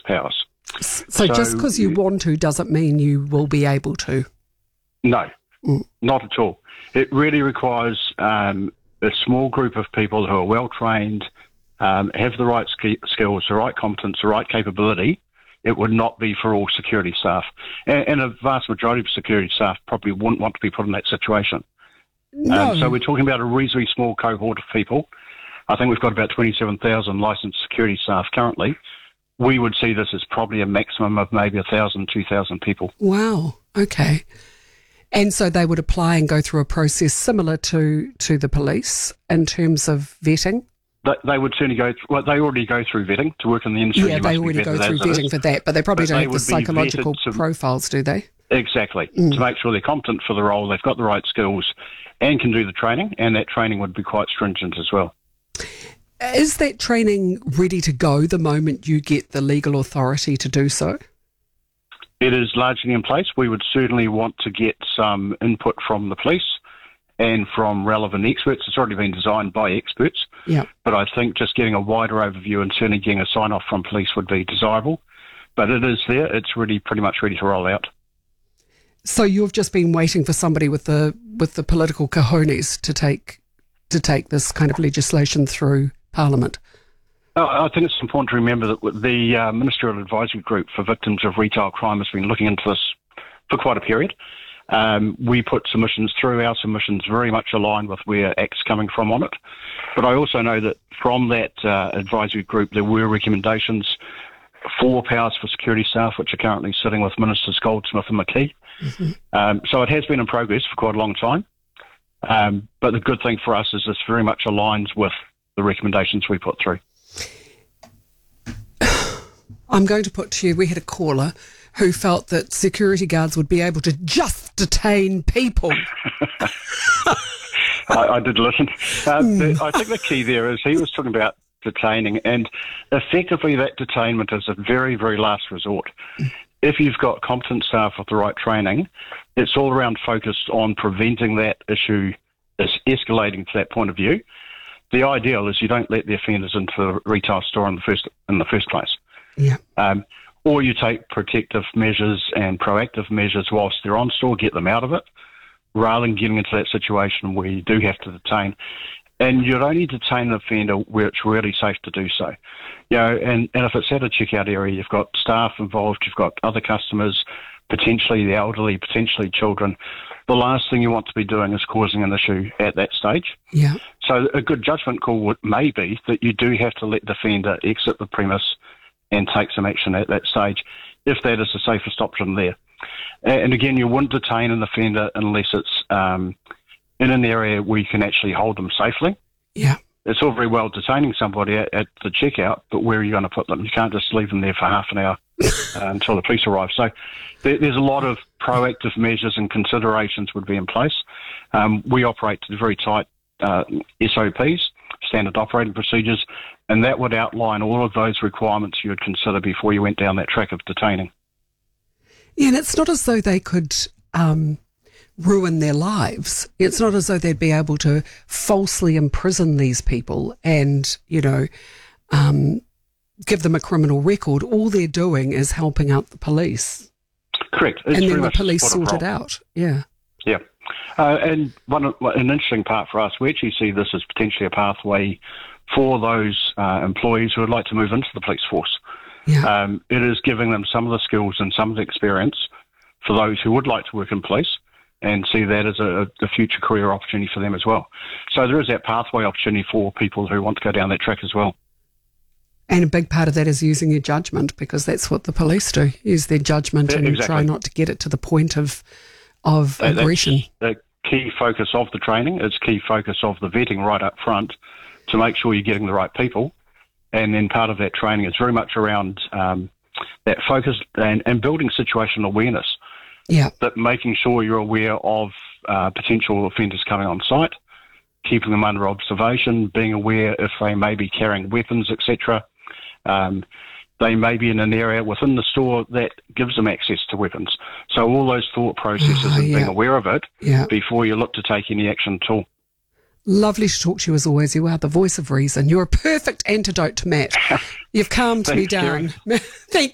powers. So just because you want to doesn't mean you will be able to? No, not at all. It really requires a small group of people who are well trained, have the right skills, the right competence, the right capability. It would not be for all security staff. And a vast majority of security staff probably wouldn't want to be put in that situation. No. So we're talking about a reasonably small cohort of people. I think we've got about 27,000 licensed security staff currently. We would see this as probably a maximum of maybe 1,000, 2,000 people. Wow, okay. And so they would apply and go through a process similar to the police in terms of vetting? They would certainly they already go through vetting to work in the industry. Yeah, they already go through vetting for that, but they probably don't have the psychological profiles, do they? Exactly, to make sure they're competent for the role, they've got the right skills and can do the training, and that training would be quite stringent as well. Is that training ready to go the moment you get the legal authority to do so? It is largely in place. We would certainly want to get some input from the police and from relevant experts. It's already been designed by experts. Yeah. But I think just getting a wider overview and certainly getting a sign-off from police would be desirable. But it is there. It's really pretty much ready to roll out. So you've just been waiting for somebody with the political cojones to take this kind of legislation through Parliament? I think it's important to remember that the Ministerial Advisory Group for Victims of Retail Crime has been looking into this for quite a period. We put submissions through. Our submissions very much align with where ACT's coming from on it. But I also know that from that advisory group there were recommendations for powers for security staff, which are currently sitting with Ministers Goldsmith and McKee. Mm-hmm. So it has been in progress for quite a long time. But the good thing for us is this very much aligns with the recommendations we put through. I'm going to put to you, we had a caller who felt that security guards would be able to just detain people. I did listen. I think the key there is he was talking about detaining, and effectively that detainment is a very, very last resort. If you've got competent staff with the right training, it's all around focused on preventing that issue escalating to that point of view. The ideal is you don't let the offenders into the retail store in the first place. Yeah. Or you take protective measures and proactive measures whilst they're on store, get them out of it, rather than getting into that situation where you do have to detain. And you'd only detain an offender where it's really safe to do so. You know, and if it's at a checkout area, you've got staff involved, you've got other customers, potentially the elderly, potentially children. The last thing you want to be doing is causing an issue at that stage. Yeah. So a good judgment call may be that you do have to let the offender exit the premise and take some action at that stage, if that is the safest option there. And again, you wouldn't detain an offender unless it's in an area where you can actually hold them safely. Yeah. It's all very well detaining somebody at the checkout, but where are you going to put them? You can't just leave them there for half an hour until the police arrive. So there's a lot of proactive measures and considerations would be in place. We operate to very tight SOPs, standard operating procedures, and that would outline all of those requirements you would consider before you went down that track of detaining. Yeah, and it's not as though they could ruin their lives. It's not as though they'd be able to falsely imprison these people and, you know, give them a criminal record. All they're doing is helping out the police. Correct. It's and then the police sort it out. Yeah. Yeah. And an interesting part for us, we actually see this as potentially a pathway for those employees who would like to move into the police force. Yeah. It is giving them some of the skills and some of the experience for those who would like to work in police and see that as a future career opportunity for them as well. So there is that pathway opportunity for people who want to go down that track as well. And a big part of that is using your judgment, because that's what the police do, use their judgment and exactly. Try not to get it to the point of aggression. That's the key focus of the training. It's key focus of the vetting right up front to make sure you're getting the right people. And then part of that training is very much around that focus and building situational awareness. Yeah. But making sure you're aware of potential offenders coming on site, keeping them under observation, being aware if they may be carrying weapons, etc. They may be in an area within the store that gives them access to weapons. So all those thought processes and being aware of it before you look to take any action at all. Lovely to talk to you as always. You are the voice of reason. You're a perfect antidote to Matt. You've calmed me down. Thank